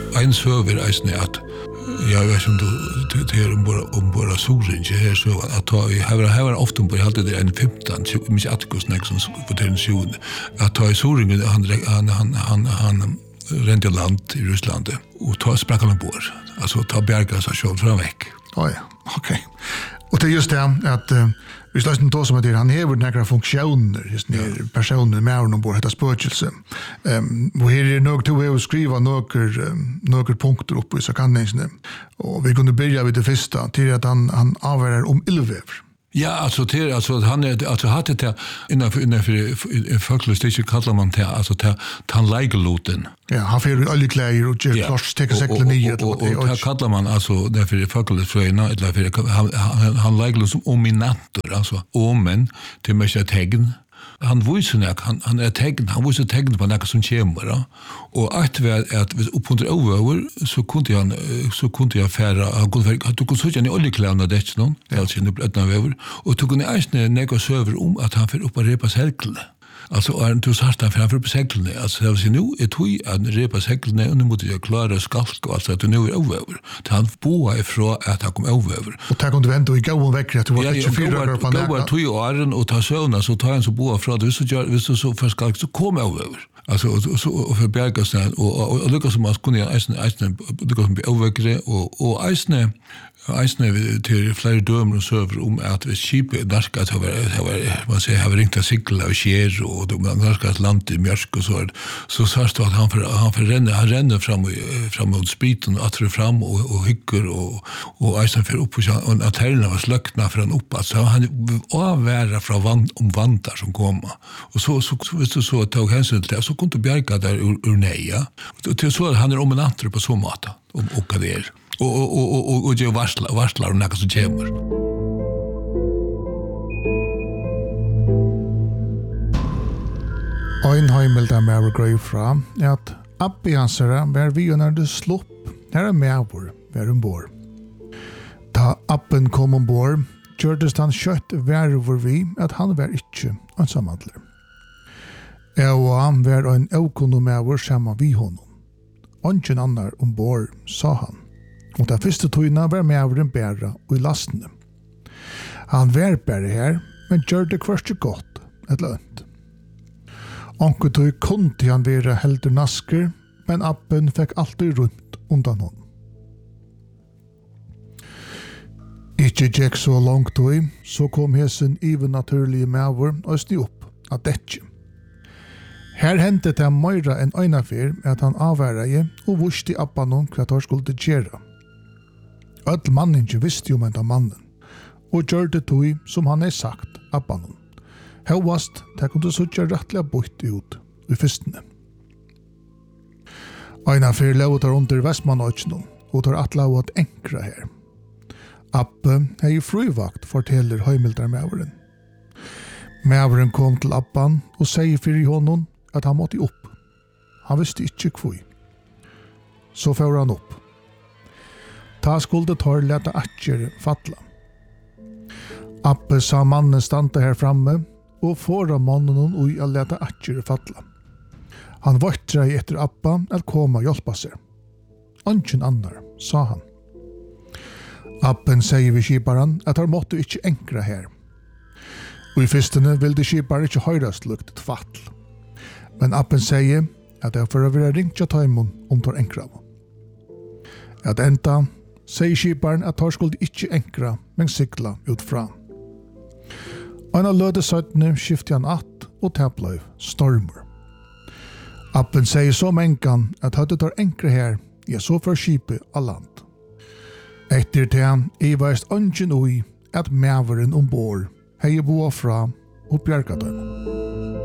en söver eisne at jag vet inte det är ombord solen här så att jag har ofta på hade det en 15 mycket atkus nästan på den sjön att ta i solen han rände land i Ryssland och ta sprang ombord alltså ta berga sig själv från väck. Ja, okej. Och det är just det att vi slår inte som att han har några funktioner just när personer med ombord heter spökelse. Och här är nog till att skriva några punkter upp i så kan det inte. Och vi kunde börja vid det första till att han avvärar om ildväv. Ja, alltså han är alltså hade det innanför folklustigt kallar man det alltså han lägeloten. Ja, han får alla kläder och ger klart täcker säkert ner och det kallar man alltså därför folklusfröna eller för han lägelot som ominator alltså omen till mycket tegn. Han visar han är tegn, han visar tegn på något som kommer och att upp under över så kunde jag färra han kunde så gärna oljekläderna det någon alltså nu blödna över och tog en isne något server om att han för upp och repa säkle. Alltså är inte så hardt han för på säklen alltså det vill nu ett hui en repa säklen och nu måste jag klara skalk och alltså att nu är över. Han boa ifrån att han kom över. Och ta kunde vänta och gå väck att det var 24 år på det. Går 2 år och ta söna så tar han så boa från det så för skalk så kom över. Alltså så för bergastan och lyckas som man kunde eisne det går bli övergre och eisne till flera dömer och server att skipet darska att man säger har ringt att cykla och sker och de darska att landa i mjörk och så sa det att han ränner fram mot spiten och attrör fram och hycker och eisen för upp och att herrarna var slökna för han upp så han avvära från vantar som komma och så tog hänsyn till det så kunde bjärka där ur neja till så han är om en attrör på så mata och det är och jag varslar om något som kommer. Ein heimel der med grøy fra at abbiansere var vi under det slopp her med var ombord. Da appen kom ombord, gjørtes han kjøtt var vi at han var ikke en samhandler. Og han var en økonomer sammen vi honom. Ongen annar ombord, sa han. Og den første tøyna var med bæra og i lastene. Han var bæra her, men gjør det kvørste godt, et lønt. Onkel tøy kunde han være heldur nasker, men appen fikk alltid rundt undan hon. Ikke gikk så langt tøy, så kom hesen naturlige maver og sti opp av dette. Her hentet det meira enn øynafyr at han avværeie og vurste i appan hon hva han skulle gjøre. Öll manningen visste jo enda mannen, og gjør det tøy som han sagt appan hon. Høvast, det kunne suttja rettelig bort ut i fyrstene. Eina fyr levet under Vestmannøysene, og tar at lavet enkra her. Appe hei fruvakt, forteller høymildarmæveren. Mæveren kom til appan og sier fyrir honom at han måtte opp. Han visste ikke kvui. Så fører han opp. Ta skulde tar leta atjer fatla. Appe sa mannen standa her framme, og fåra mannen ui a leta atjer fatla. Han vartra etter appa at koma hjelpa seg. Ongen annar, sa han. Appen sier vi skiparen at han måtte ikke enkra her. Og i fyrstene ville skiparen ikke høyrast lukt et fatl. Men appen sier at det er for å være ringt til taimon tar enkra. At enda sier skiparen at han skulle ikke enkra, men sikla utfra. Og en av lødesøttene skiftet han att og tepleiv stormer. Appen sier så mengan at hadde tar enkra her, så for skipet av land. Etter det veist ongen ui at mæveren ombord hei boa fra og bjergat dem.